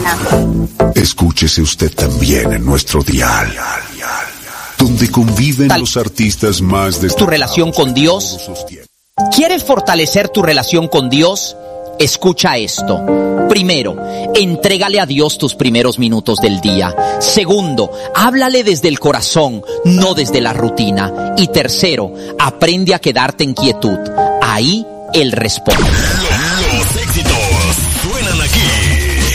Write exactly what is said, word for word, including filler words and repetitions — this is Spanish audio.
mañana. Escúchese usted también en nuestro dial, donde conviven Tal- los artistas más destacados. ¿Tu relación con Dios? ¿Quieres fortalecer tu relación con Dios? Escucha esto. Primero, entrégale a Dios tus primeros minutos del día. Segundo, háblale desde el corazón, no desde la rutina. Y tercero, aprende a quedarte en quietud. Ahí Él responde.